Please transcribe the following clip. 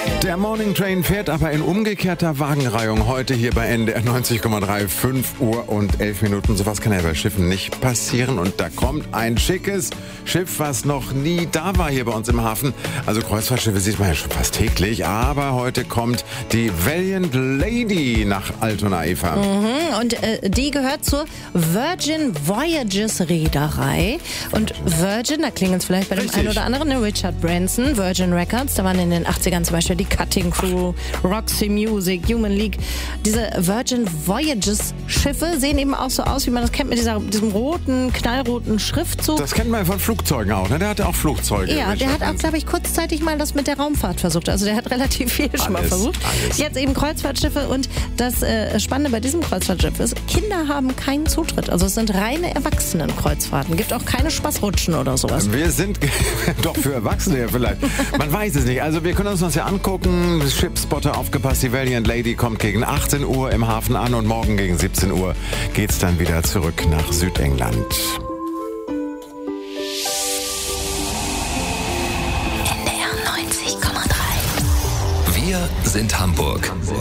Der Morning Train fährt aber in umgekehrter Wagenreihung heute hier bei NDR 90,3, 5 Uhr und 11 Minuten. Sowas kann ja bei Schiffen nicht passieren. Und da kommt ein schickes Schiff, was noch nie da war hier bei uns im Hafen. Also Kreuzfahrtschiffe sieht man ja schon fast täglich. Aber heute kommt die Valiant Lady nach Altona, Eva. Und die gehört zur Virgin Voyages Reederei. Und Virgin, da klingelt es vielleicht bei dem einen oder anderen, ne? Richard Branson, Virgin Records, da waren in den 80ern zum Beispiel die Cutting Crew, Roxy Music, Human League. Diese Virgin Voyages Schiffe sehen eben auch so aus, wie man das kennt, mit diesem roten, knallroten Schriftzug. Das kennt man von Flugzeugen auch, ne? Der hatte auch Flugzeuge. Ja, der hat auch, glaube ich, kurzzeitig mal das mit der Raumfahrt versucht. Also der hat relativ viel schon mal versucht. Jetzt eben Kreuzfahrtschiffe, und das Spannende bei diesem Kreuzfahrtschiff ist, Kinder haben keinen Zutritt. Also es sind reine Erwachsenenkreuzfahrten. Gibt auch keine Spaßrutschen oder sowas. Wir sind doch für Erwachsene ja vielleicht. Man weiß es nicht. Also wir können uns das ja angucken. Shipspotter, aufgepasst, die Valiant Lady kommt gegen 18 Uhr im Hafen an und morgen gegen 17 Uhr geht's dann wieder zurück nach Südengland. NDR 90,3. Wir sind Hamburg.